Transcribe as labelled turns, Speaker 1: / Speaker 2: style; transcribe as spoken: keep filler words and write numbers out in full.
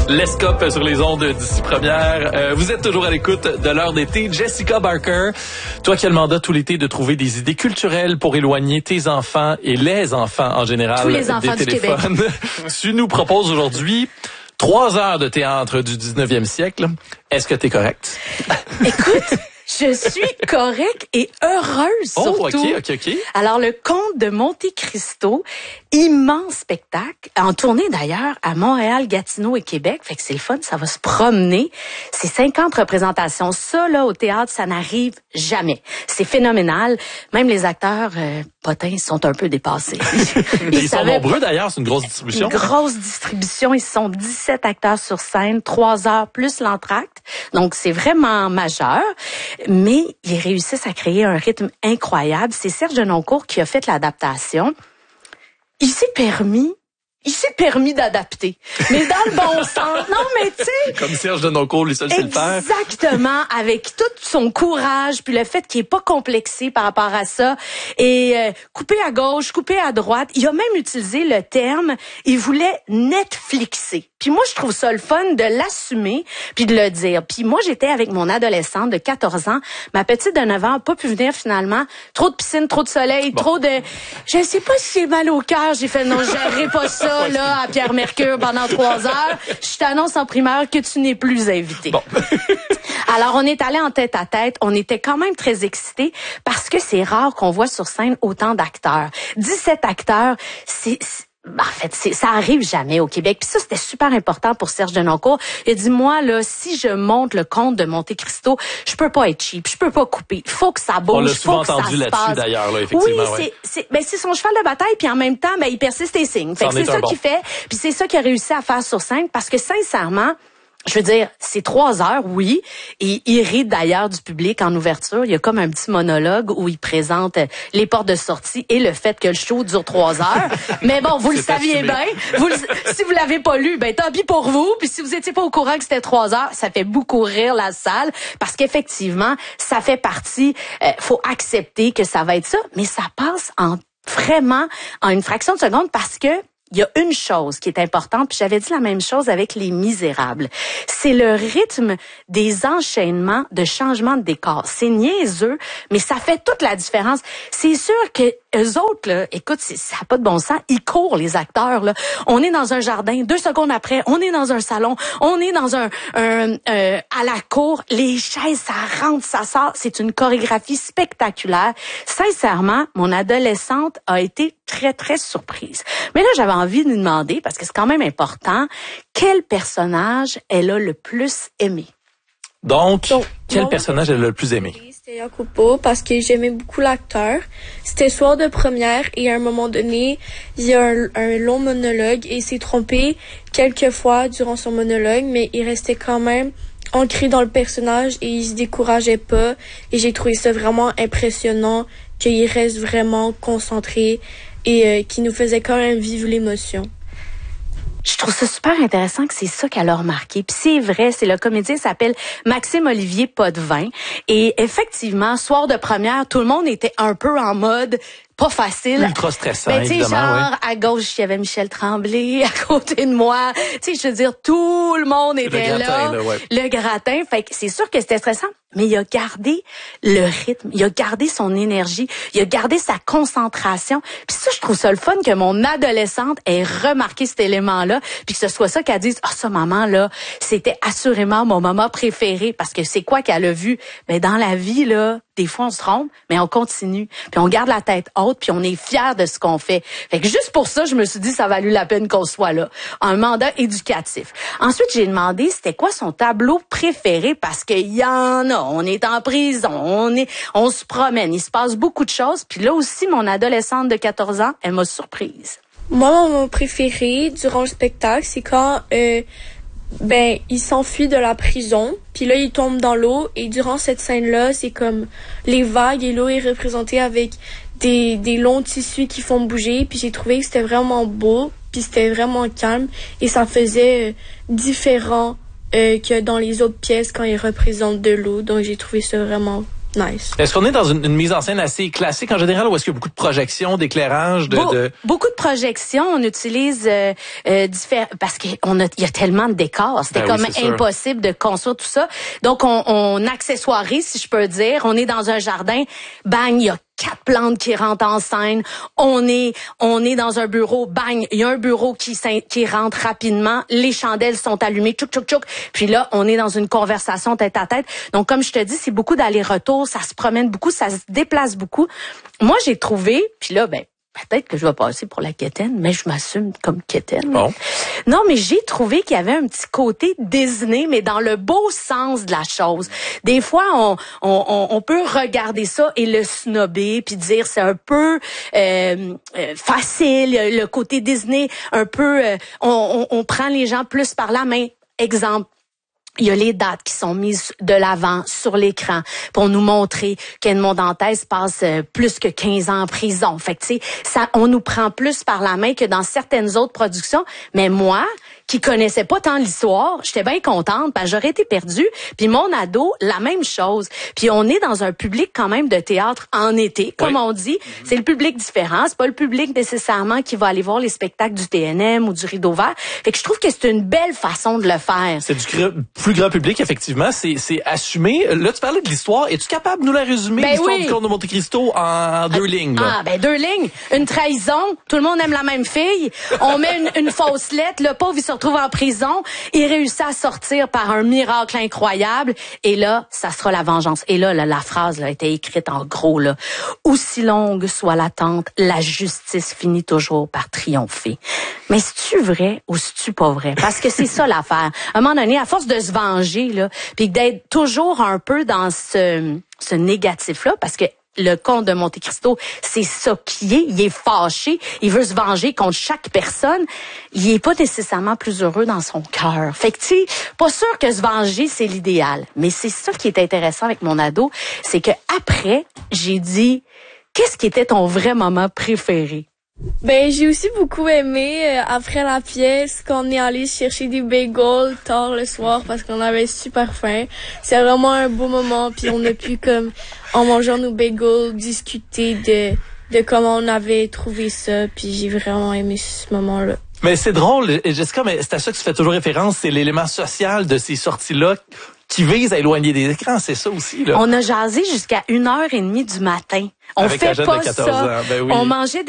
Speaker 1: L'Escope sur les ondes d'ici première. Euh, vous êtes toujours à l'écoute de l'heure d'été. Jessica Barker, toi qui as le mandat tout l'été de trouver des idées culturelles pour éloigner tes enfants et les enfants en général
Speaker 2: Tous les enfants
Speaker 1: des
Speaker 2: du
Speaker 1: téléphones.
Speaker 2: Québec.
Speaker 1: Tu nous proposes aujourd'hui trois heures de théâtre du dix-neuvième siècle. Est-ce que t'es correcte?
Speaker 2: Écoute, je suis correcte et heureuse
Speaker 1: oh,
Speaker 2: surtout.
Speaker 1: OK, OK, OK.
Speaker 2: Alors, le Comte de Monte Cristo, immense spectacle, en tournée d'ailleurs à Montréal, Gatineau et Québec. Fait que c'est le fun, ça va se promener. C'est cinquante représentations. Ça, là, au théâtre, ça n'arrive jamais. C'est phénoménal. Même les acteurs euh, potins sont un peu dépassés.
Speaker 1: Ils, Ils sont nombreux d'ailleurs, c'est une grosse distribution.
Speaker 2: Une grosse distribution. Ils sont dix-sept acteurs sur scène, trois heures plus l'entracte. Donc, c'est vraiment majeur. Mais ils réussissent à créer un rythme incroyable. C'est Serge Denoncourt qui a fait l'adaptation. Il s'est permis, il s'est permis d'adapter. Mais dans le bon sens. Non, mais tu sais.
Speaker 1: Comme Serge Denoncourt, lui seul, c'est le faire.
Speaker 2: Exactement. Avec tout son courage, puis le fait qu'il est pas complexé par rapport à ça. Et euh, coupé à gauche, coupé à droite. Il a même utilisé le terme, il voulait Netflixer. Puis moi, je trouve ça le fun de l'assumer puis de le dire. Puis moi, j'étais avec mon adolescente de quatorze ans. Ma petite de neuf ans n'a pas pu venir finalement. Trop de piscine, trop de soleil, bon. trop de... Je sais pas si j'ai mal au cœur. J'ai fait non, je gérerai pas ça là à Pierre Mercure pendant trois heures. Je t'annonce en primeur que tu n'es plus invité. Bon. Alors, on est allé en tête à tête. On était quand même très excités parce que c'est rare qu'on voit sur scène autant d'acteurs. dix-sept acteurs, c'est... En fait, c'est, ça arrive jamais au Québec. Puis ça, c'était super important pour Serge Denoncourt. Il a dit, moi, là, si je monte le Comte de Monte Cristo, je peux pas être cheap, je peux pas couper. Il faut que ça bouge.
Speaker 1: On l'a souvent
Speaker 2: faut
Speaker 1: entendu là-dessus,
Speaker 2: passe.
Speaker 1: d'ailleurs, là, effectivement.
Speaker 2: Oui,
Speaker 1: ouais.
Speaker 2: c'est, c'est, ben, c'est son cheval de bataille, puis en même temps, ben, il persiste et signe. Fait que c'est ça
Speaker 1: bon.
Speaker 2: qu'il fait. Puis c'est ça qu'il a réussi à faire sur scène, parce que sincèrement, je veux dire, c'est trois heures, oui, et il rit d'ailleurs du public en ouverture. Il y a comme un petit monologue où il présente les portes de sortie et le fait que le show dure trois heures. Mais bon, vous le saviez bien. Vous le, si vous l'avez pas lu, ben tant pis pour vous. Puis si vous étiez pas au courant que c'était trois heures, ça fait beaucoup rire la salle parce qu'effectivement, ça fait partie. Euh, faut accepter que ça va être ça, mais ça passe en vraiment en une fraction de seconde parce que il y a une chose qui est importante, puis j'avais dit la même chose avec Les Misérables. C'est le rythme des enchaînements de changements de décor. C'est niaiseux, mais ça fait toute la différence. C'est sûr que eux autres, là, écoute, ça n'a pas de bon sens. Ils courent, les acteurs, là. On est dans un jardin, deux secondes après, on est dans un salon, on est dans un, un euh, à la cour. Les chaises, ça rentre, ça sort. C'est une chorégraphie spectaculaire. Sincèrement, mon adolescente a été très, très surprise. Mais là, j'avais envie de lui demander, parce que c'est quand même important, quel personnage elle a le plus aimé?
Speaker 1: Donc, Donc quel
Speaker 3: mon
Speaker 1: personnage elle a le plus aimé?
Speaker 3: C'était Jacopo parce que j'aimais beaucoup l'acteur. C'était soir de première et à un moment donné, il y a un, un long monologue et il s'est trompé quelques fois durant son monologue, mais il restait quand même ancré dans le personnage et il se décourageait pas. Et j'ai trouvé ça vraiment impressionnant qu'il reste vraiment concentré et euh, qu'il nous faisait quand même vivre l'émotion.
Speaker 2: Je trouve ça super intéressant que c'est ça qu'elle a remarqué. Puis c'est vrai, c'est le comédien s'appelle Maxime Olivier Potvin. Et effectivement, soir de première, tout le monde était un peu en mode pas facile.
Speaker 1: Ultra stressant,
Speaker 2: ben, évidemment. Genre,
Speaker 1: ouais.
Speaker 2: à gauche, il y avait Michel Tremblay, à côté de moi. Tu sais, je veux dire, tout le monde était
Speaker 1: le gratin,
Speaker 2: là.
Speaker 1: là ouais.
Speaker 2: Le gratin. Fait que c'est sûr que c'était stressant. Mais il a gardé le rythme, il a gardé son énergie, il a gardé sa concentration. Puis ça, je trouve ça le fun que mon adolescente ait remarqué cet élément-là, puis que ce soit ça qu'elle dise, ah, ça, maman, là, c'était assurément mon moment préféré, parce que c'est quoi qu'elle a vu? Ben, dans la vie, là, des fois, on se trompe, mais on continue, puis on garde la tête haute, puis on est fiers de ce qu'on fait. Fait que juste pour ça, je me suis dit, ça valut la peine qu'on soit là. Un mandat éducatif. Ensuite, j'ai demandé, c'était quoi son tableau préféré, parce qu'il y en a. On est en prison, on est, on se promène, il se passe beaucoup de choses. Puis là aussi, mon adolescente de quatorze ans, elle m'a surprise.
Speaker 3: Moi, mon moment préféré durant le spectacle, c'est quand euh, ben il s'enfuit de la prison, puis là il tombe dans l'eau et durant cette scène-là, c'est comme les vagues et l'eau est représentée avec des des longs tissus qui font bouger. Puis j'ai trouvé que c'était vraiment beau, puis c'était vraiment calme et ça faisait euh, différent. Euh, que dans les autres pièces quand ils représentent de l'eau. Donc, j'ai trouvé ça vraiment nice.
Speaker 1: Est-ce qu'on est dans une, une mise en scène assez classique en général ou est-ce qu'il y a beaucoup de projections, d'éclairage, de,
Speaker 2: Be-
Speaker 1: de...
Speaker 2: Beaucoup de projections. On utilise euh, euh, différents... Parce qu'on a, il y a tellement de décors. C'était
Speaker 1: Ben oui,
Speaker 2: comme
Speaker 1: c'est sûr.
Speaker 2: impossible de construire tout ça. Donc, on, on accessoirise, si je peux dire. On est dans un jardin. Bang, il y a quatre plantes qui rentrent en scène. On est, on est dans un bureau. Bang, il y a un bureau qui, qui rentre rapidement. Les chandelles sont allumées. Tchouk, tchouk, tchouk. Puis là, on est dans une conversation tête à tête. Donc, comme je te dis, c'est beaucoup d'aller-retour. Ça se promène beaucoup. Ça se déplace beaucoup. Moi, j'ai trouvé, puis là, ben, peut-être que je vais passer pour la quétaine, mais je m'assume comme quétaine.
Speaker 1: Bon.
Speaker 2: Non, mais j'ai trouvé qu'il y avait un petit côté Disney, mais dans le beau sens de la chose. Des fois, on, on, on peut regarder ça et le snobber, puis dire c'est un peu euh, euh, facile, le côté Disney, un peu, euh, on, on, on prend les gens plus par la main. Exemple, il y a les dates qui sont mises de l'avant sur l'écran pour nous montrer qu'Edmond Dantes passe plus que quinze ans en prison. Fait que, tu sais, ça, on nous prend plus par la main que dans certaines autres productions. Mais moi, qui connaissais pas tant l'histoire, j'étais bien contente parce que j'aurais été perdue. Puis mon ado, la même chose. Puis on est dans un public quand même de théâtre en été, comme
Speaker 1: oui.
Speaker 2: on dit. C'est le public différent. C'est pas le public nécessairement qui va aller voir les spectacles du T N M ou du Rideau Vert. Fait que je trouve que c'est une belle façon de le faire.
Speaker 1: C'est du gr- plus grand public, effectivement. C'est, c'est assumé. Là, tu parlais de l'histoire. Es-tu capable de nous la résumer,
Speaker 2: Ben
Speaker 1: l'histoire
Speaker 2: oui.
Speaker 1: du Comte de Monte Cristo, en deux
Speaker 2: ah,
Speaker 1: lignes? Là?
Speaker 2: Ah, ben deux lignes. Une trahison. Tout le monde aime la même fille. On met une, une fausse lettre. Le pauvre, il se retrouve en prison. Il réussit à sortir par un miracle incroyable. Et là, ça sera la vengeance. Et là, là la phrase là, a été écrite en gros. Là. Aussi longue soit l'attente, la justice finit toujours par triompher. Mais c'est-tu vrai ou c'est-tu pas vrai? Parce que c'est ça l'affaire. À un moment donné, à force de se venger, là, puis d'être toujours un peu dans ce, ce négatif-là, parce que le comte de Monte Cristo, c'est ça qui est. Il est fâché. Il veut se venger contre chaque personne. Il est pas nécessairement plus heureux dans son cœur. Fait que, tu sais, pas sûr que se venger, c'est l'idéal. Mais c'est ça qui est intéressant avec mon ado. C'est que après, j'ai dit, qu'est-ce qui était ton vrai moment préféré?
Speaker 3: Ben, j'ai aussi beaucoup aimé, euh, après la pièce, qu'on est allé chercher des bagels tard le soir parce qu'on avait super faim. C'est vraiment un beau moment, puis on a pu, comme, en mangeant nos bagels, discuter de, de comment on avait trouvé ça, puis j'ai vraiment aimé ce moment-là.
Speaker 1: Mais c'est drôle, Jessica, mais c'est à ça que tu fais toujours référence, c'est l'élément social de ces sorties-là qui visent à éloigner des écrans, c'est ça aussi, là.
Speaker 2: On a jasé jusqu'à une heure et demie du matin. On
Speaker 1: Avec
Speaker 2: fait
Speaker 1: la jeune
Speaker 2: pas
Speaker 1: de quatorze
Speaker 2: ça.
Speaker 1: ans, ben oui.
Speaker 2: On mangeait